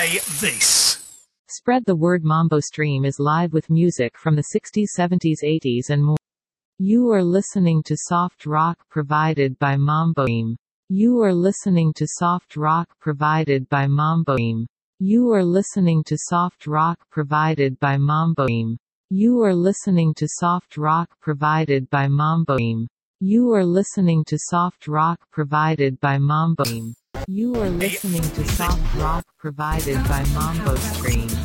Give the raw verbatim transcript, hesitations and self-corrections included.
Play this. Spread the word. Mambo Stream is live with music from the sixties, seventies, eighties and more. You are listening to soft rock provided by Mambo Stream. You are listening to soft rock provided by Mambo Stream. You are listening to soft rock provided by Mambo Stream. You are listening to soft rock provided by Mambo Stream. You are listening to soft rock provided by Mambo Stream. You are listening to soft rock provided by Mambo Stream.